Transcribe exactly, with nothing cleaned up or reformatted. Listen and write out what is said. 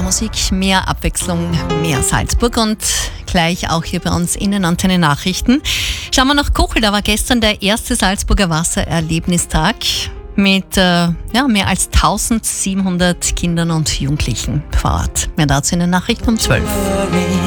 Musik, mehr Abwechslung, mehr Salzburg und gleich auch hier bei uns in den Antenne Nachrichten. Schauen wir nach Kochel, da war gestern der erste Salzburger Wassererlebnistag mit äh, ja, mehr als eintausendsiebenhundert Kindern und Jugendlichen vor Ort. Mehr dazu in den Nachrichten um zwölf.